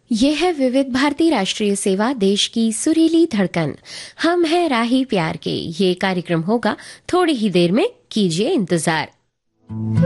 ये है विविध भारती राष्ट्रीय सेवा, देश की सुरीली धड़कन। हम हैं राही प्यार के। ये कार्यक्रम होगा थोड़ी ही देर में, कीजिए इंतजार।